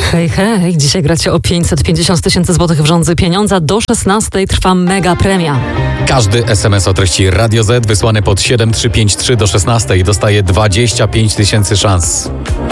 Hej, hej, dzisiaj gracie o 550 000 złotych w Żądzy Pieniądza. Do 16 trwa mega premia. Każdy SMS o treści Radio Z wysłany pod 7353 do 16 dostaje 25 000 szans.